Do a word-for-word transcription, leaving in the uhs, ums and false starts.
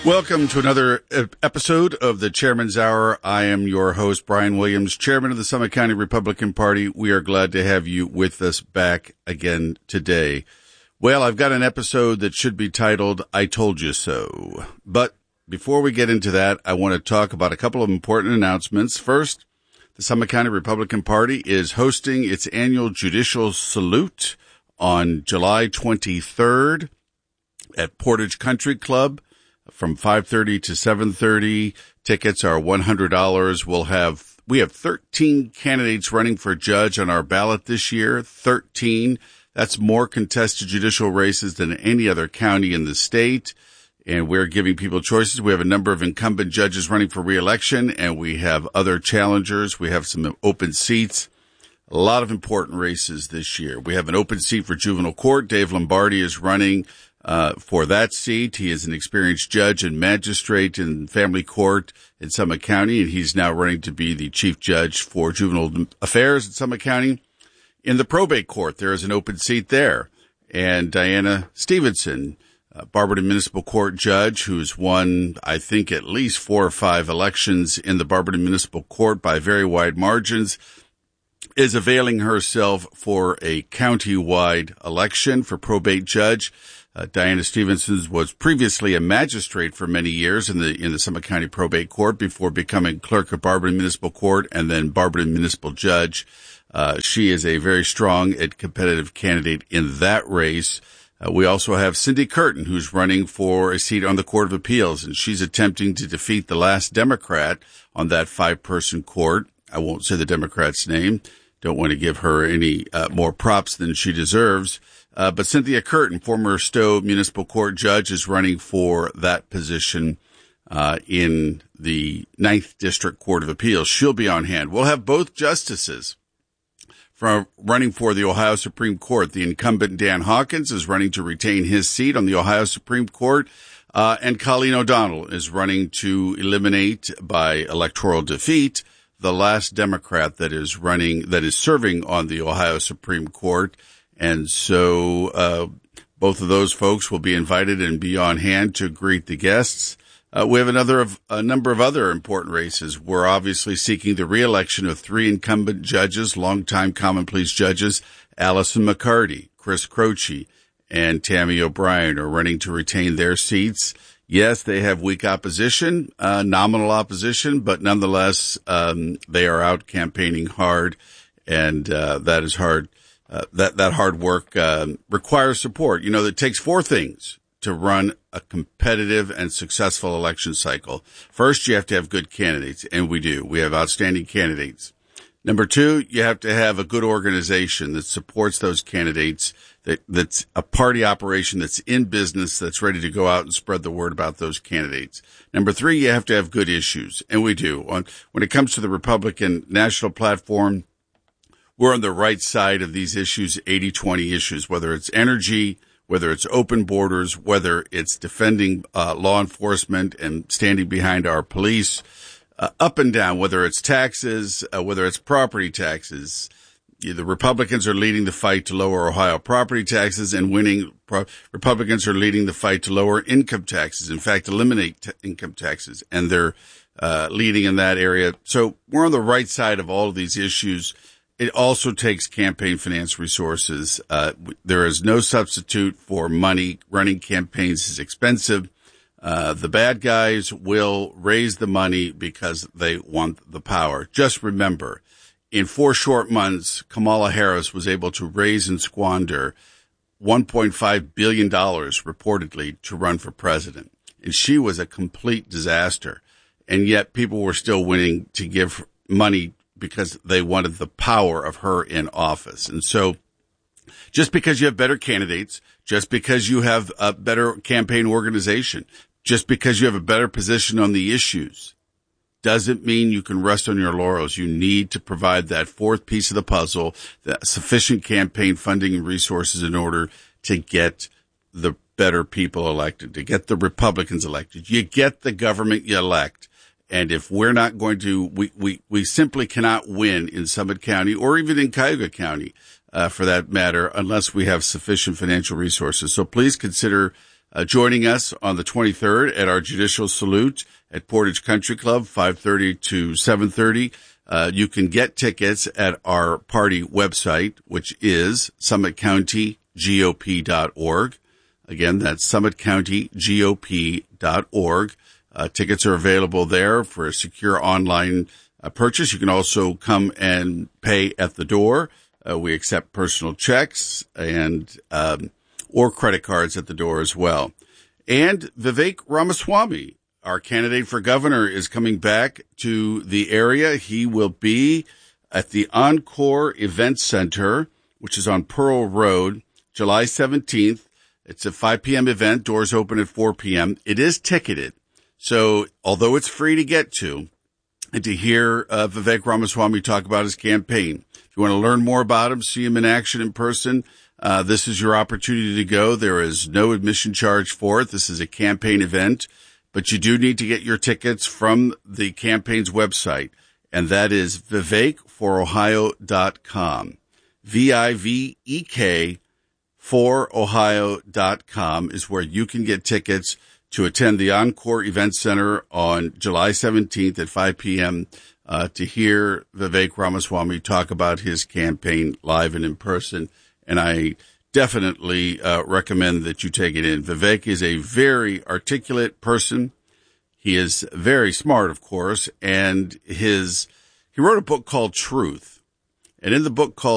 Welcome to another episode of the Chairman's Hour. I am your host, Brian Williams, Chairman of the Summit County Republican Party. We are glad to have you with us back again today. Well, I've got an episode that should be titled, I Told You So. But before we get into that, I want to talk about a couple of important announcements. First, the Summit County Republican Party is hosting its annual Judicial Salute on July twenty-third at Portage Country Club from five thirty to seven thirty. Tickets are one hundred dollars. We'll have, we have thirteen candidates running for judge on our ballot this year. thirteen. That's more contested judicial races than any other county in the state. And we're giving people choices. We have a number of incumbent judges running for re-election, and we have other challengers. We have some open seats. A lot of important races this year. We have an open seat for juvenile court. Dave Lombardi is running uh for that seat. He is an experienced judge and magistrate in family court in Summit County, and he's now running to be the chief judge for juvenile affairs in Summit County. In the probate court, there is an open seat there. And Diana Stevenson, uh, Barberton Municipal Court judge, who's won, I think, at least four or five elections in the Barberton Municipal Court by very wide margins, is availing herself for a county-wide election for probate judge. Uh, Diana Stevenson was previously a magistrate for many years in the in the Summit County Probate Court before becoming clerk of Barberton Municipal Court and then Barberton Municipal Judge. Uh, she is a very strong and competitive candidate in that race. Uh, we also have Cindy Curtin, who's running for a seat on the Court of Appeals, and she's attempting to defeat the last Democrat on that five-person court. I won't say the Democrat's name. Don't want to give her any uh, more props than she deserves. Uh, but Cynthia Curtin, former Stowe Municipal Court judge, is running for that position uh in the Ninth District Court of Appeals. She'll be on hand. We'll have both justices from running for the Ohio Supreme Court. The incumbent Dan Hawkins is running to retain his seat on the Ohio Supreme Court, uh and Colleen O'Donnell is running to eliminate by electoral defeat the last Democrat that is running, that is serving on the Ohio Supreme Court. And so, uh, both of those folks will be invited and be on hand to greet the guests. Uh, we have another of, a number of other important races. We're obviously seeking the re-election of three incumbent judges, longtime Common Pleas judges. Allison McCarty, Chris Croce, and Tammy O'Brien are running to retain their seats. Yes, they have weak opposition, uh, nominal opposition, but nonetheless, um, they are out campaigning hard, and, uh, that is hard. Uh, that, that hard work, uh, requires support. You know, it takes four things to run a competitive and successful election cycle. First, you have to have good candidates, and we do. We have outstanding candidates. Number two, you have to have a good organization that supports those candidates, that, that's a party operation that's in business, that's ready to go out and spread the word about those candidates. Number three, you have to have good issues, and we do. On, when it comes to the Republican national platform, we're on the right side of these issues, eighty twenty issues, whether it's energy, whether it's open borders, whether it's defending uh, law enforcement and standing behind our police, uh, up and down, whether it's taxes, uh, whether it's property taxes. The Republicans are leading the fight to lower Ohio property taxes, and winning pro- Republicans are leading the fight to lower income taxes. In fact, eliminate t- income taxes, and they're uh, leading in that area. So we're on the right side of all of these issues. It also takes campaign finance resources. Uh, there is no substitute for money. Running campaigns is expensive. Uh, the bad guys will raise the money because they want the power. Just remember, in four short months, Kamala Harris was able to raise and squander one point five billion dollars reportedly to run for president. And she was a complete disaster. And yet people were still willing to give money because they wanted the power of her in office. And so just because you have better candidates, just because you have a better campaign organization, just because you have a better position on the issues, doesn't mean you can rest on your laurels. You need to provide that fourth piece of the puzzle, the sufficient campaign funding and resources in order to get the better people elected, to get the Republicans elected. You get the government you elect. And if we're not going to, we, we, we simply cannot win in Summit County or even in Cuyahoga County, uh, for that matter, unless we have sufficient financial resources. So please consider uh, joining us on the twenty-third at our judicial salute at Portage Country Club, five thirty to seven thirty. Uh, you can get tickets at our party website, which is summit county G O P dot org. Again, that's summit county G O P dot org. Uh, tickets are available there for a secure online uh, purchase. You can also come and pay at the door. Uh, we accept personal checks and um, or credit cards at the door as well. And Vivek Ramaswamy, our candidate for governor, is coming back to the area. He will be at the Encore Event Center, which is on Pearl Road, July seventeenth. It's a five p.m. event. Doors open at four p.m. It is ticketed. So although it's free to get to and to hear uh, Vivek Ramaswamy talk about his campaign, if you want to learn more about him, see him in action in person, uh, this is your opportunity to go. There is no admission charge for it. This is a campaign event. But you do need to get your tickets from the campaign's website, and that is vivek for ohio dot com. V I V E K for ohio dot com is where you can get tickets to attend the Encore Event Center on July seventeenth at five p.m. Uh, to hear Vivek Ramaswamy talk about his campaign live and in person. And I definitely uh, recommend that you take it in. Vivek is a very articulate person. He is very smart, of course, and his he wrote a book called Truth. And in the book called